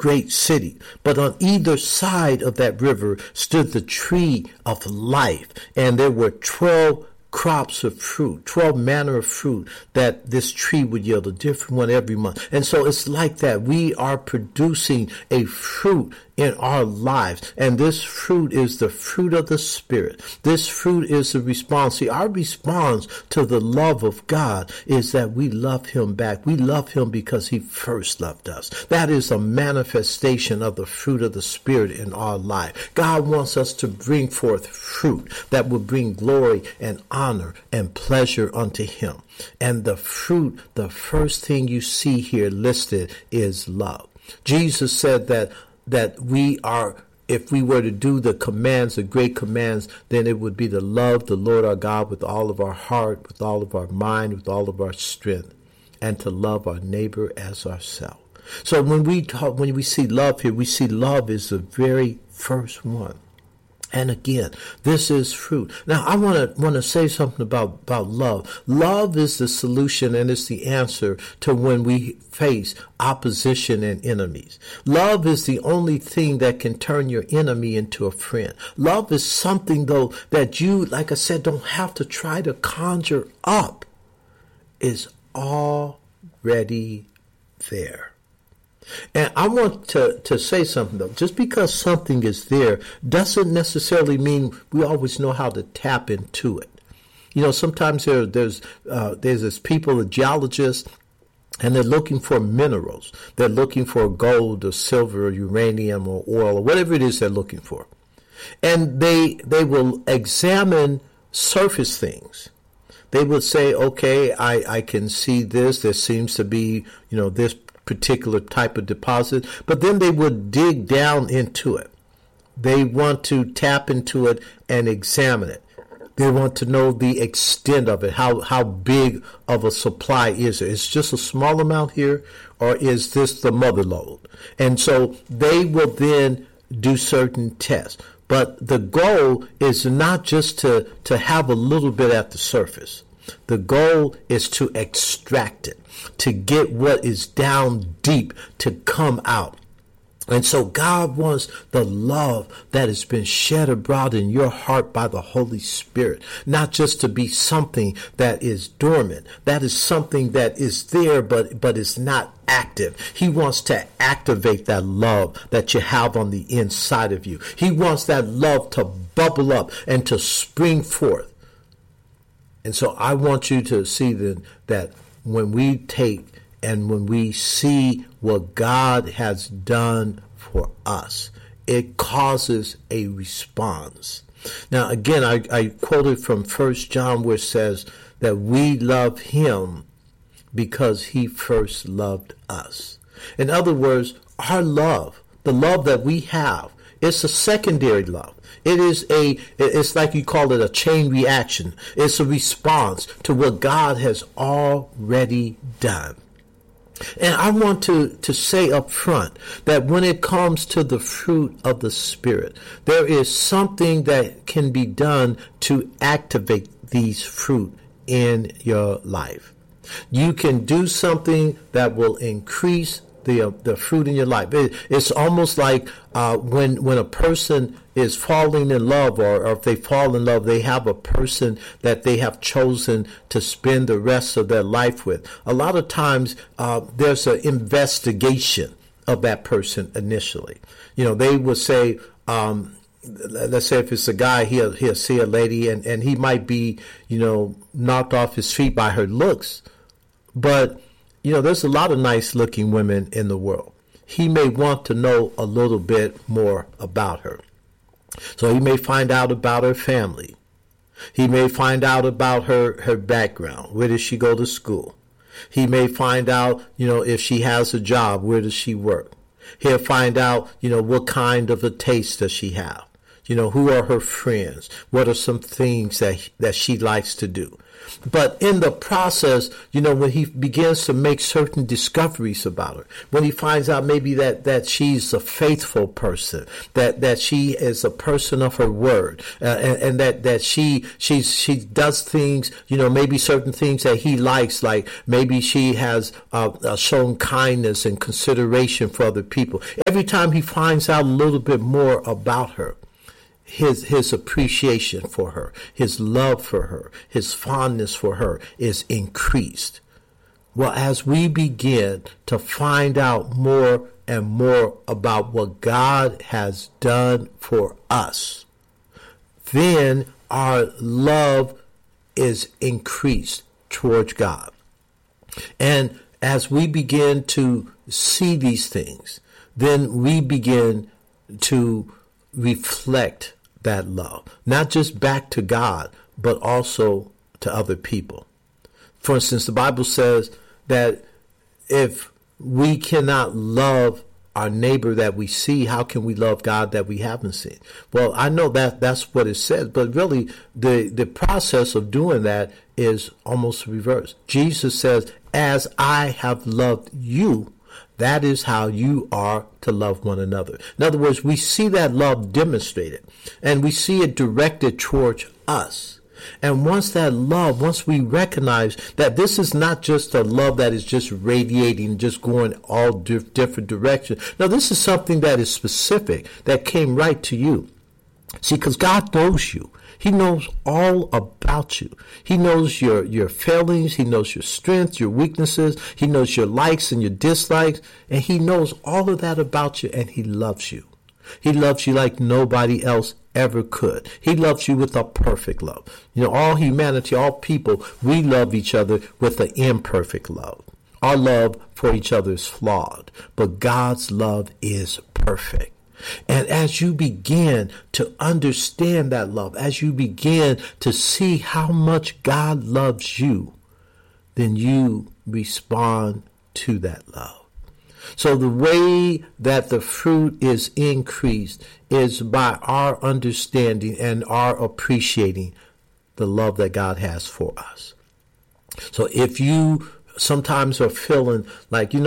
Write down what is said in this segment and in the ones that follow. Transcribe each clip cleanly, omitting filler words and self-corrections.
great city. But on either side of that river stood the tree of life, and there were 12 crops of fruit, 12 manner of fruit that this tree would yield, a different one every month. And so it's like that. We are producing a fruit in our lives. And this fruit is the fruit of the Spirit. This fruit is the response. See, our response to the love of God is that we love him back. We love him because he first loved us. That is a manifestation of the fruit of the Spirit in our life. God wants us to bring forth fruit that will bring glory and honor and pleasure unto him. And the fruit, the first thing you see here listed is love. Jesus said that we are, if we were to do the commands, the great commands, then it would be to love the Lord our God with all of our heart, with all of our mind, with all of our strength, and to love our neighbor as ourselves. So when we see love here, we see love is the very first one. And again, this is fruit. Now, I want to say something about love. Love is the solution and it's the answer to when we face opposition and enemies. Love is the only thing that can turn your enemy into a friend. Love is something, though, that you, like I said, don't have to try to conjure up. It's already there. And I want to say something, though. Just because something is there doesn't necessarily mean we always know how to tap into it. You know, sometimes there's this people, a geologist, and they're looking for minerals. They're looking for gold or silver or uranium or oil or whatever it is they're looking for. And they will examine surface things. They will say, okay, I can see this. There seems to be, this particular type of deposit, but then they would dig down into it. They want to tap into it and examine it. They want to know the extent of it. How big of a supply is it? It's just a small amount here, or is this the mother lode? And so they will then do certain tests. But the goal is not just to have a little bit at the surface. The goal is to extract it, to get what is down deep to come out. And so God wants the love that has been shed abroad in your heart by the Holy Spirit, not just to be something that is dormant. That is something that is there, but is not active. He wants to activate that love that you have on the inside of you. He wants that love to bubble up and to spring forth. And so I want you to see that when we take and when we see what God has done for us, it causes a response. Now, again, I quoted from 1 John where it says that we love him because he first loved us. In other words, our love, the love that we have, it's a secondary love. It's like you call it a chain reaction. It's a response to what God has already done. And I want to say up front that when it comes to the fruit of the Spirit, there is something that can be done to activate these fruit in your life. You can do something that will increase the fruit in your life. It's almost like when a person is falling in love, or if they fall in love, they have a person that they have chosen to spend the rest of their life with. A lot of times there's an investigation of that person initially. They will say, let's say if it's a guy, he'll see a lady and he might be, knocked off his feet by her looks. But there's a lot of nice looking women in the world. He may want to know a little bit more about her. So he may find out about her family. He may find out about her background. Where does she go to school? He may find out, if she has a job, where does she work? He'll find out, what kind of a taste does she have? Who are her friends? What are some things that she likes to do? But in the process, when he begins to make certain discoveries about her, when he finds out maybe that she's a faithful person, that she is a person of her word, and that she does things, maybe certain things that he likes, like maybe she has shown kindness and consideration for other people. Every time he finds out a little bit more about her, his appreciation for her, his love for her, his fondness for her is increased. Well, as we begin to find out more and more about what God has done for us, then our love is increased towards God. And as we begin to see these things, then we begin to reflect that love, not just back to God, but also to other people. For instance, the Bible says that if we cannot love our neighbor that we see, how can we love God that we haven't seen? Well, I know that's what it says, but really the process of doing that is almost reverse. Jesus says, as I have loved you, that is how you are to love one another. In other words, we see that love demonstrated, and we see it directed towards us. And once we recognize that this is not just a love that is just radiating, just going all different directions. No, this is something that is specific, that came right to you. See, because God knows you. He knows all about you. He knows your failings. He knows your strengths, your weaknesses. He knows your likes and your dislikes. And he knows all of that about you, and he loves you. He loves you like nobody else ever could. He loves you with a perfect love. All humanity, all people, we love each other with an imperfect love. Our love for each other is flawed, but God's love is perfect. And as you begin to understand that love, as you begin to see how much God loves you, then you respond to that love. So the way that the fruit is increased is by our understanding and our appreciating the love that God has for us. So if you sometimes are feeling like, I'm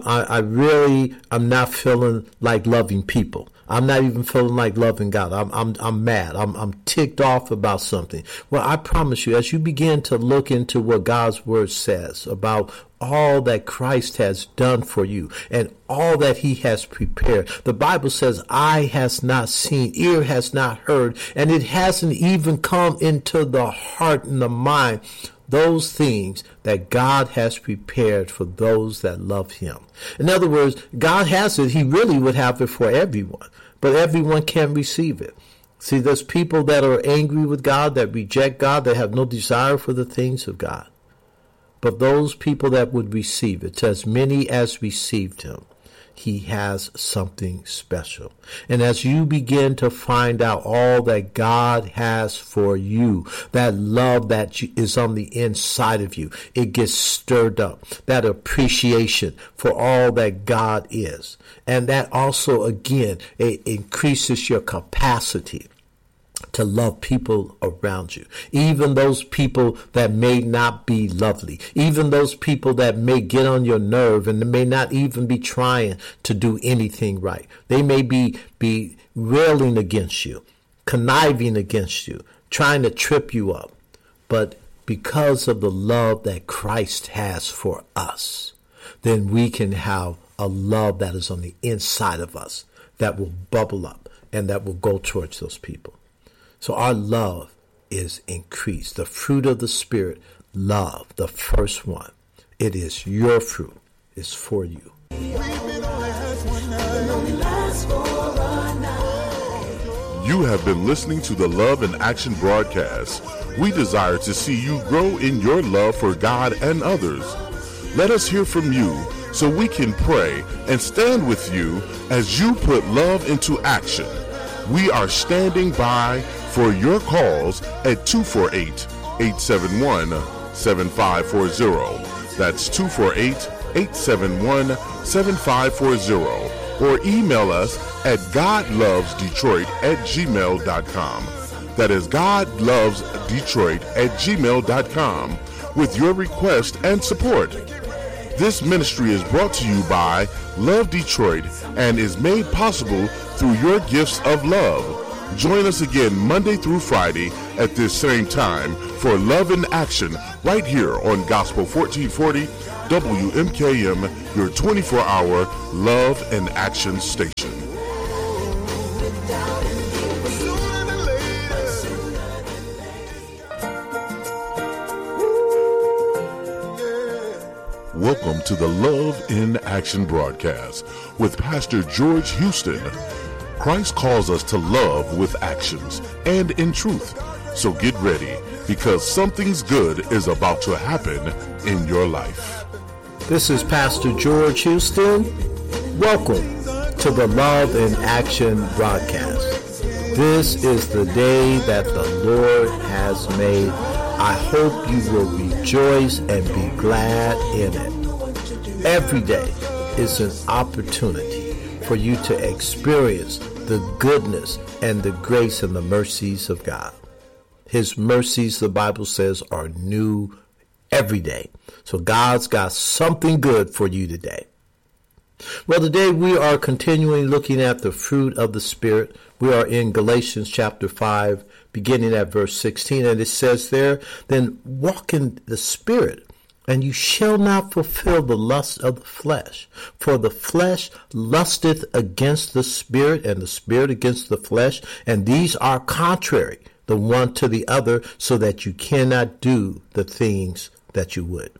not feeling like loving people. I'm not even feeling like loving God. I'm mad. I'm ticked off about something. Well, I promise you, as you begin to look into what God's word says about all that Christ has done for you and all that he has prepared, the Bible says, eye has not seen, ear has not heard, and it hasn't even come into the heart and the mind, those things that God has prepared for those that love him. In other words, God has it. He really would have it for everyone, but everyone can't receive it. See, there's people that are angry with God, that reject God, that have no desire for the things of God. But those people that would receive it, to as many as received him, he has something special. And as you begin to find out all that God has for you, that love that is on the inside of you, it gets stirred up. That appreciation for all that God is. And that also, again, it increases your capacity to love people around you, even those people that may not be lovely, even those people that may get on your nerve and may not even be trying to do anything right. They may be railing against you, conniving against you, trying to trip you up. But because of the love that Christ has for us, then we can have a love that is on the inside of us that will bubble up and that will go towards those people. So our love is increased. The fruit of the Spirit, love, the first one. It is your fruit. It's for you. You have been listening to the Love in Action broadcast. We desire to see you grow in your love for God and others. Let us hear from you so we can pray and stand with you as you put love into action. We are standing by for your calls at 248-871-7540. That's 248-871-7540. Or email us at godlovesdetroit@gmail.com. That is GodLovesDetroit@gmail.com with your request and support. This ministry is brought to you by Love Detroit and is made possible through your gifts of love. Join us again Monday through Friday at this same time for Love in Action right here on Gospel 1440 WMKM, your 24-hour Love and Action station. Welcome to the Love in Action broadcast with Pastor George Houston. Christ calls us to love with actions and in truth. So get ready, because something's good is about to happen in your life. This is Pastor George Houston. Welcome to the Love in Action broadcast. This is the day that the Lord has made. I hope you will rejoice and be glad in it. Every day is an opportunity for you to experience the goodness and the grace and the mercies of God. His mercies, the Bible says, are new every day. So God's got something good for you today. Well, today we are continuing looking at the fruit of the Spirit. We are in Galatians chapter 5, beginning at verse 16, and it says there, "Then walk in the Spirit, and you shall not fulfill the lust of the flesh. For the flesh lusteth against the Spirit, and the Spirit against the flesh, and these are contrary the one to the other, so that you cannot do the things that you would.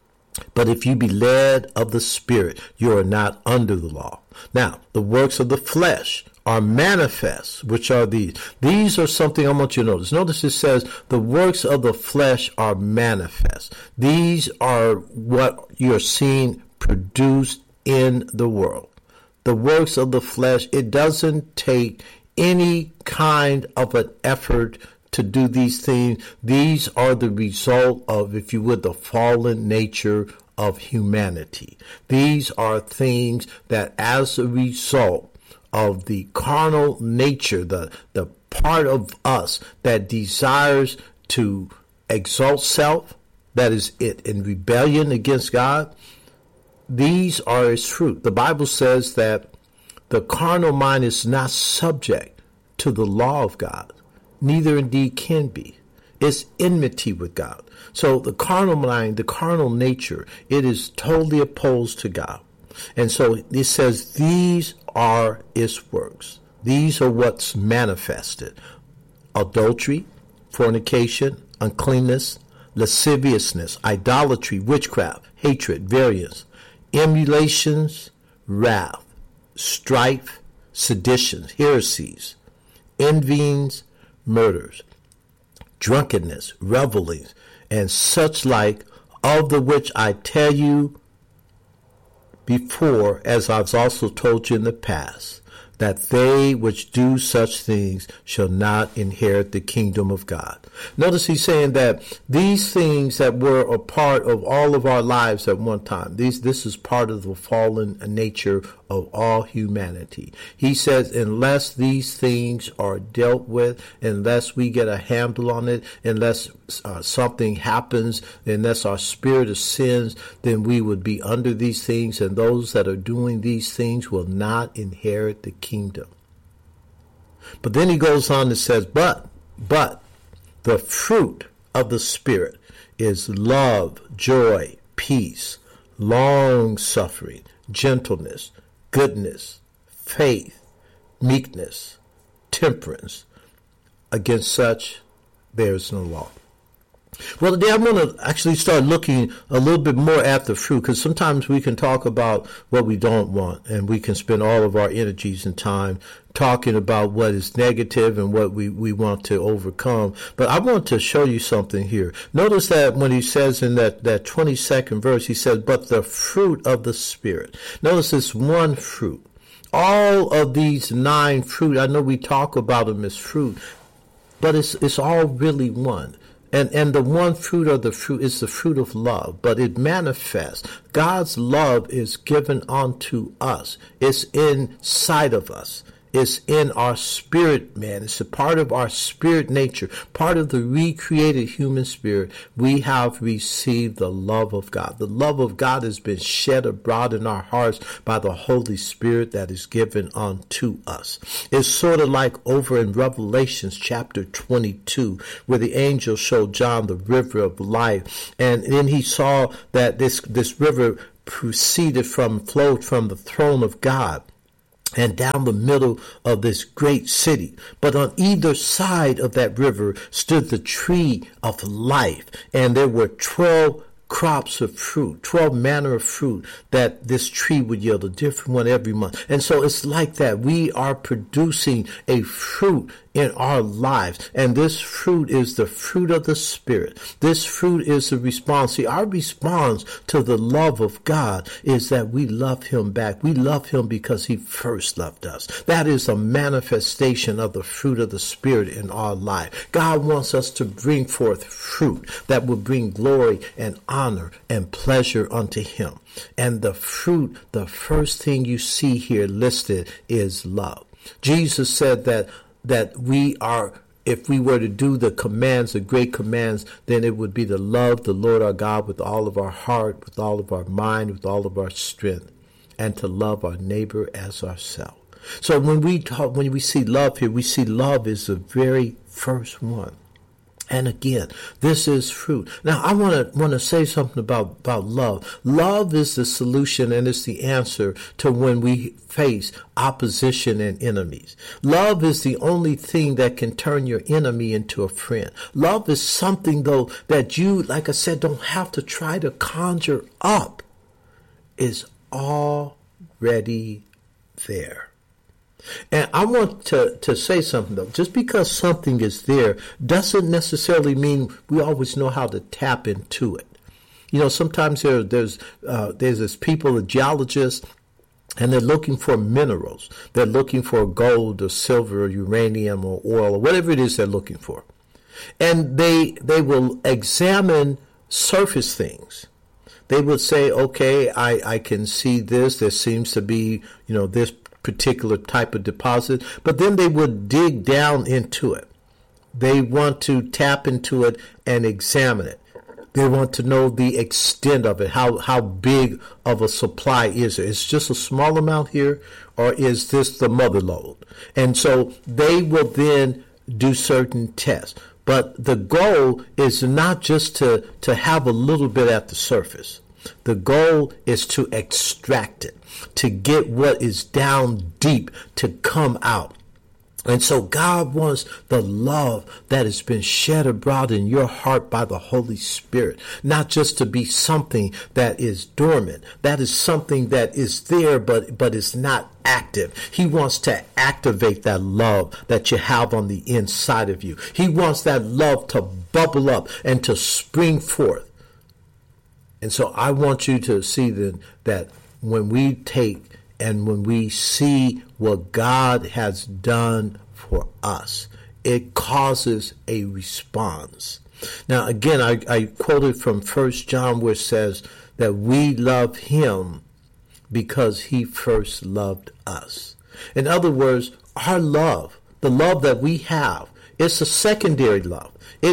But if you be led of the Spirit, you are not under the law. Now, the works of the flesh are manifest, which are these." These are something I want you to notice. Notice it says the works of the flesh are manifest. These are what you're seeing produced in the world. The works of the flesh, it doesn't take any kind of an effort to do these things. These are the result of, if you would, the fallen nature of humanity. These are things that, as a result of the carnal nature, the part of us that desires to exalt self, that is it, in rebellion against God, these are its fruit. The Bible says that the carnal mind is not subject to the law of God, neither indeed can be. It's enmity with God. So the carnal mind, the carnal nature, it is totally opposed to God. And so it says these are its works. These are what's manifested: adultery, fornication, uncleanness, lasciviousness, idolatry, witchcraft, hatred, variance, emulations, wrath, strife, seditions, heresies, envyings, murders, drunkenness, revelings, and such like, of the which I tell you before, as I've also told you in the past, that they which do such things shall not inherit the kingdom of God. Notice he's saying that these things that were a part of all of our lives at one time, this is part of the fallen nature of all humanity. He says, unless these things are dealt with, unless we get a handle on it, unless something happens, unless our spirit ascends, then we would be under these things, and those that are doing these things will not inherit the kingdom. But then he goes on and says, but the fruit of the Spirit is love, joy, peace, long-suffering, gentleness, goodness, faith, meekness, temperance. Against such there is no law. Well, today I'm going to actually start looking a little bit more at the fruit, because sometimes we can talk about what we don't want, and we can spend all of our energies and time talking about what is negative and what we want to overcome. But I want to show you something here. Notice that when he says in that 22nd verse, he says, but the fruit of the Spirit. Notice this one fruit. All of these 9 fruit, I know we talk about them as fruit, but it's all really one. And the one fruit of the fruit is the fruit of love, but it manifests. God's love is given unto us. It's inside of us. is in our spirit, man. It's a part of our spirit nature, part of the recreated human spirit. We have received the love of God. The love of God has been shed abroad in our hearts by the Holy Spirit that is given unto us. It's sort of like over in Revelations chapter 22, where the angel showed John the river of life. And then he saw that this river flowed from the throne of God and down the middle of this great city. But on either side of that river stood the tree of life, and there were 12 crops of fruit, 12 manner of fruit that this tree would yield, a different one every month. And so it's like that. We are producing a fruit in our lives, and this fruit is the fruit of the Spirit. This fruit is the response. See, our response to the love of God is that we love him back. We love him because he first loved us. That is a manifestation of the fruit of the Spirit in our life. God wants us to bring forth fruit that will bring glory and honor and pleasure unto him. And the fruit, the first thing you see here listed is love. Jesus said that we are, if we were to do the commands, the great commands, then it would be to love the Lord our God with all of our heart, with all of our mind, with all of our strength, and to love our neighbor as ourselves. So when we see love here, we see love is the very first one. And again, this is fruit. Now, I want to say something about love. Love is the solution, and it's the answer to when we face opposition and enemies. Love is the only thing that can turn your enemy into a friend. Love is something, though, that you, like I said, don't have to try to conjure up. It's already there. And I want to say something, though. Just because something is there doesn't necessarily mean we always know how to tap into it. You know, sometimes there's this people, the geologists, and they're looking for minerals. They're looking for gold or silver or uranium or oil or whatever it is they're looking for. And they will examine surface things. They would say, okay, I can see this. There seems to be, this particular type of deposit, but then they would dig down into it. They want to tap into it and examine it. They want to know the extent of it. How big of a supply is it? It's just a small amount here, or is this the mother lode? And so they will then do certain tests. But the goal is not just to have a little bit at the surface. The goal is to extract it, to get what is down deep to come out. And so God wants the love that has been shed abroad in your heart by the Holy Spirit, not just to be something that is dormant. That is something that is there, but is not active. He wants to activate that love that you have on the inside of you. He wants that love to bubble up and to spring forth. And so I want you to see that when we take and when we see what God has done for us, it causes a response. Now, again, I quoted from 1 John where it says that we love him because he first loved us. In other words, our love, the love that we have, it's a secondary love.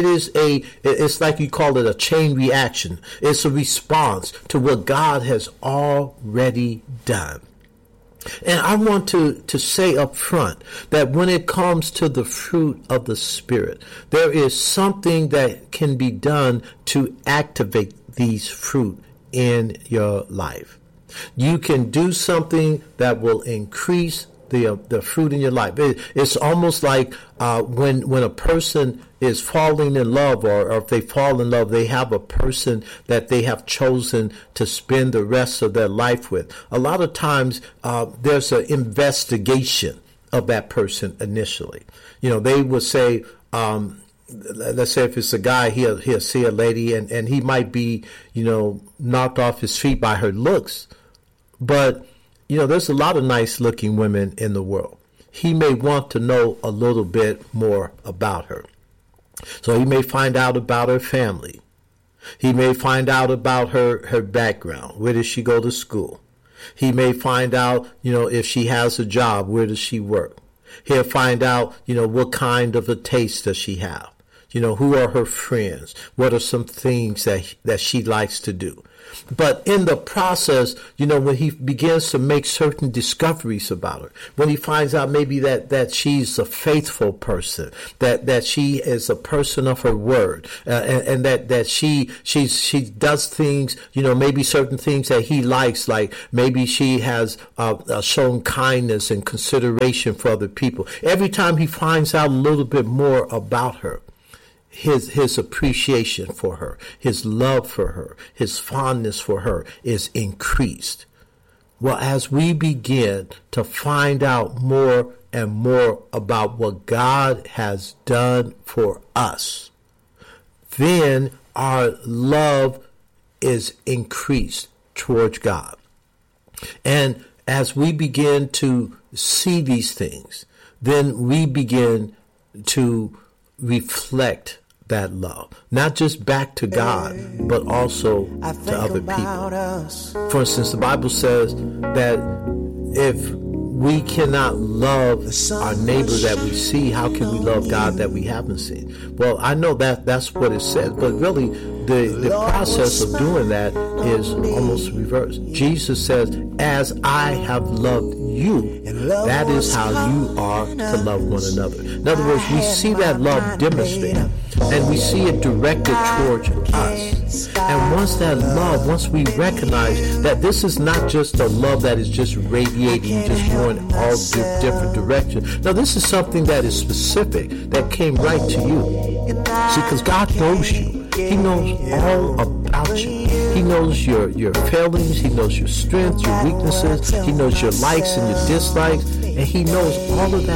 It's like you call it a chain reaction. It's a response to what God has already done. And I want to say up front that when it comes to the fruit of the Spirit, there is something that can be done to activate these fruit in your life. You can do something that will increase the fruit in your life. It's almost like when a person is falling in love, or if they fall in love, they have a person that they have chosen to spend the rest of their life with. A lot of times there's an investigation of that person initially. They will say, let's say if it's a guy, he'll see a lady and he might be, knocked off his feet by her looks. But there's a lot of nice looking women in the world. He may want to know a little bit more about her. So he may find out about her family. He may find out about her background. Where does she go to school? He may find out, if she has a job, where does she work? He'll find out, what kind of a taste does she have? Who are her friends? What are some things that she likes to do? But in the process, when he begins to make certain discoveries about her, when he finds out maybe that she's a faithful person, that she is a person of her word, and that she does things, maybe certain things that he likes, like maybe she has shown kindness and consideration for other people. Every time he finds out a little bit more about her, his appreciation for her, his love for her, his fondness for her is increased. Well, as we begin to find out more and more about what God has done for us, then our love is increased towards God. And as we begin to see these things, then we begin to reflect that love, not just back to God, but also to other people. For instance, the Bible says that if we cannot love our neighbor that we see, how can we love God that we haven't seen? Well, I know that's what it says, but really the process of doing that is almost reversed. Jesus says, as I have loved you, that is how you are to love one another. In other words, we see that love demonstrated, and we see it directed towards us. And once we recognize that this is not just a love that is just radiating, just going all different directions. No, this is something that is specific, that came right to you. See, because God knows you. He knows all about you. He knows your failings. He knows your strengths, your weaknesses. He knows your likes and your dislikes. And he knows all of that